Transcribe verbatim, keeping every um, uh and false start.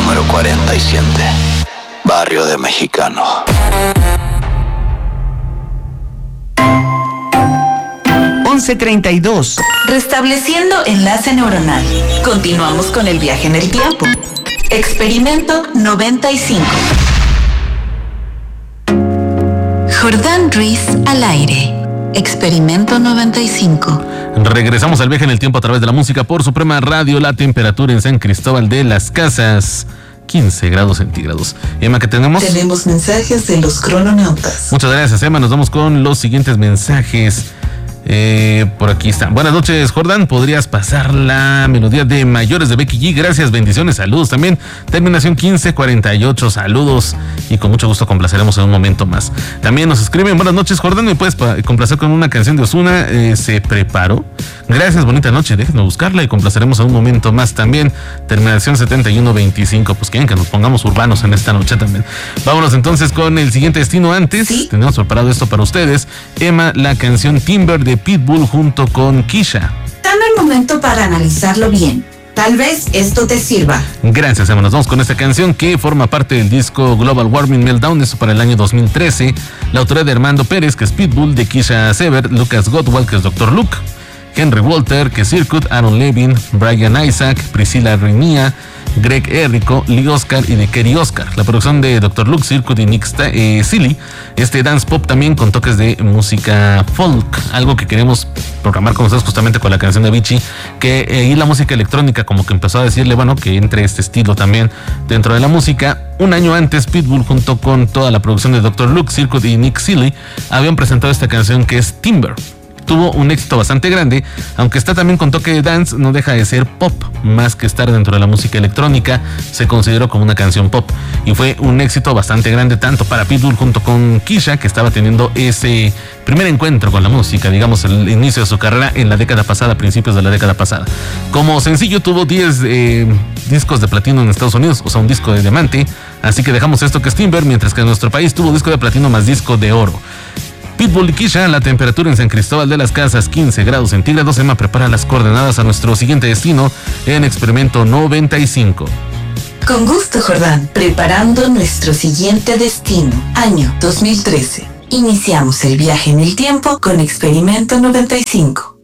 número cuarenta y siete, Barrio de Mexicano. once treinta y dos. Restableciendo enlace neuronal. Continuamos con el viaje en el tiempo. Experimento noventa y cinco. Jordán Ruiz al aire. Experimento noventa y cinco. Regresamos al viaje en el tiempo a través de la música por Suprema Radio. La temperatura en San Cristóbal de las Casas, quince grados centígrados. Emma, ¿qué tenemos? Tenemos mensajes de los crononautas. Muchas gracias, Emma. Nos vamos con los siguientes mensajes. Eh, por aquí están. Buenas noches, Jordán. ¿Podrías pasar la melodía de Mayores de Becky G? Gracias, bendiciones, saludos también. Terminación quince cuarenta y ocho, saludos. Y con mucho gusto complaceremos en un momento más. También nos escriben, buenas noches, Jordán. ¿Me puedes pa- complacer con una canción de Ozuna? Eh, ¿Se preparó? Gracias, bonita noche. Déjenme buscarla y complaceremos en un momento más también. Terminación setenta y uno veinticinco. Pues quieren que nos pongamos urbanos en esta noche también. Vámonos entonces con el siguiente destino antes. ¿Sí? Tenemos preparado esto para ustedes. Emma, la canción Timber de Pitbull junto con Kisha. Dame el momento para analizarlo bien. Tal vez esto te sirva. Gracias, Emma. Nos vamos con esta canción que forma parte del disco Global Warming Meltdown, eso para el año dos mil trece. La autoría de Armando Pérez, que es Pitbull, de Kisha Sever, Lucas Gottwald, que es doctor Luke, Henry Walter, que es Circuit, Aaron Levin, Brian Isaac, Priscilla Renía, Greg Errico, Lee Oscar y de Kerry Oscar. La producción de doctor Luke, Circuit y Nick eh, Silly. Este dance pop también con toques de música folk, algo que queremos programar con ustedes justamente con la canción de Avicii, que eh, y la música electrónica como que empezó a decirle, bueno, que entre este estilo también dentro de la música. Un año antes, Pitbull junto con toda la producción de doctor Luke, Circuit y Nick Silly habían presentado esta canción que es Timber. Tuvo un éxito bastante grande, aunque está también con toque de dance, no deja de ser pop, más que estar dentro de la música electrónica, se consideró como una canción pop, y fue un éxito bastante grande tanto para Pitbull junto con Kisha, que estaba teniendo ese primer encuentro con la música, digamos el inicio de su carrera en la década pasada, principios de la década pasada. Como sencillo tuvo diez eh, discos de platino en Estados Unidos, o sea un disco de diamante, así que dejamos esto que es Timber, mientras que en nuestro país tuvo disco de platino más disco de oro. Pitbull y Kisha, la temperatura en San Cristóbal de las Casas, quince grados centígrados. Emma prepara las coordenadas a nuestro siguiente destino en Experimento noventa y cinco. Con gusto, Jordán. Preparando nuestro siguiente destino, año dos mil trece. Iniciamos el viaje en el tiempo con Experimento noventa y cinco.